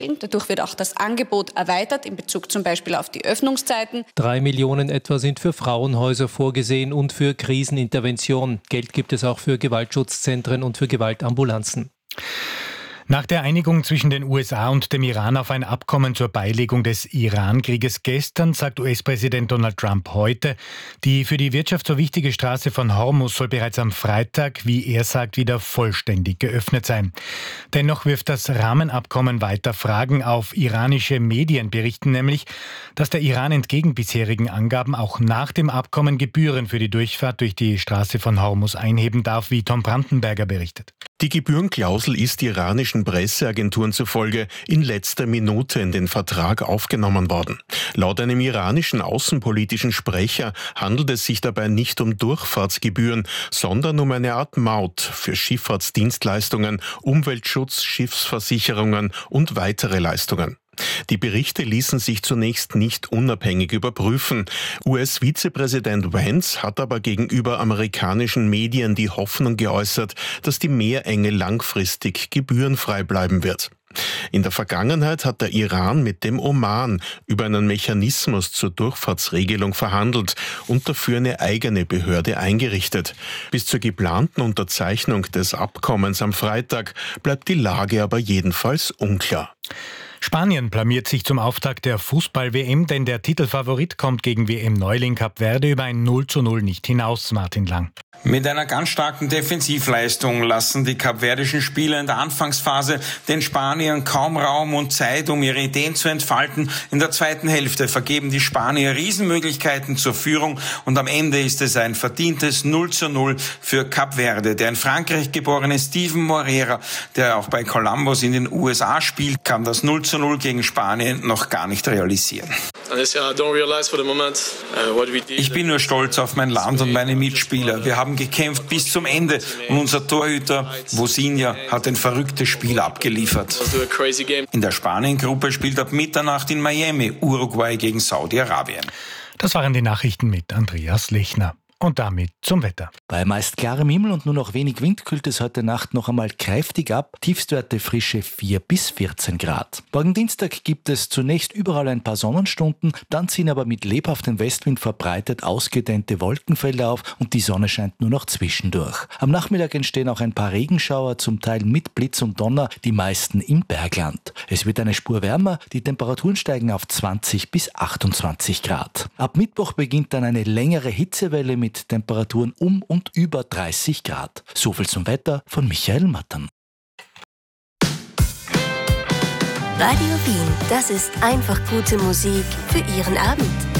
Dadurch wird auch das Angebot erweitert in Bezug zum Beispiel auf die Öffnungszeiten. 3 Millionen etwa sind für Frauenhäuser vorgesehen und für Krisenintervention. Geld gibt es auch für Gewaltschutzzentren und für Gewaltambulanzen. Nach der Einigung zwischen den USA und dem Iran auf ein Abkommen zur Beilegung des Iran-Krieges gestern sagt US-Präsident Donald Trump heute, die für die Wirtschaft so wichtige Straße von Hormuz soll bereits am Freitag, wie er sagt, wieder vollständig geöffnet sein. Dennoch wirft das Rahmenabkommen weiter Fragen auf. Iranische Medien berichten nämlich, dass der Iran entgegen bisherigen Angaben auch nach dem Abkommen Gebühren für die Durchfahrt durch die Straße von Hormuz einheben darf, wie Tom Brandenberger berichtet. Die Gebührenklausel ist iranischen Presseagenturen zufolge in letzter Minute in den Vertrag aufgenommen worden. Laut einem iranischen außenpolitischen Sprecher handelt es sich dabei nicht um Durchfahrtsgebühren, sondern um eine Art Maut für Schifffahrtsdienstleistungen, Umweltschutz, Schiffsversicherungen und weitere Leistungen. Die Berichte ließen sich zunächst nicht unabhängig überprüfen. US-Vizepräsident Vance hat aber gegenüber amerikanischen Medien die Hoffnung geäußert, dass die Meerenge langfristig gebührenfrei bleiben wird. In der Vergangenheit hat der Iran mit dem Oman über einen Mechanismus zur Durchfahrtsregelung verhandelt und dafür eine eigene Behörde eingerichtet. Bis zur geplanten Unterzeichnung des Abkommens am Freitag bleibt die Lage aber jedenfalls unklar. Spanien blamiert sich zum Auftakt der Fußball-WM, denn der Titelfavorit kommt gegen WM-Neuling Kap Verde über ein 0:0 nicht hinaus, Martin Lang. Mit einer ganz starken Defensivleistung lassen die kapverdischen Spieler in der Anfangsphase den Spaniern kaum Raum und Zeit, um ihre Ideen zu entfalten. In der zweiten Hälfte vergeben die Spanier Riesenmöglichkeiten zur Führung und am Ende ist es ein verdientes 0:0 für Kap Verde. Der in Frankreich geborene Steven Moreira, der auch bei Columbus in den USA spielt, kann das 0:0 gegen Spanien noch gar nicht realisieren. Ich bin nur stolz auf mein Land und meine Mitspieler. Wir haben gekämpft bis zum Ende und unser Torhüter Vozinha hat ein verrücktes Spiel abgeliefert. In der Spanien-Gruppe spielt ab Mitternacht in Miami Uruguay gegen Saudi-Arabien. Das waren die Nachrichten mit Andreas Lechner. Und damit zum Wetter. Bei meist klarem Himmel und nur noch wenig Wind kühlt es heute Nacht noch einmal kräftig ab. Tiefstwerte frische 4 bis 14 Grad. Morgen Dienstag gibt es zunächst überall ein paar Sonnenstunden, dann ziehen aber mit lebhaftem Westwind verbreitet ausgedehnte Wolkenfelder auf und die Sonne scheint nur noch zwischendurch. Am Nachmittag entstehen auch ein paar Regenschauer, zum Teil mit Blitz und Donner, die meisten im Bergland. Es wird eine Spur wärmer, die Temperaturen steigen auf 20 bis 28 Grad. Ab Mittwoch beginnt dann eine längere Hitzewelle mit Temperaturen um und über 30 Grad. Soviel zum Wetter von Michael Mattern. Radio Wien, das ist einfach gute Musik für Ihren Abend.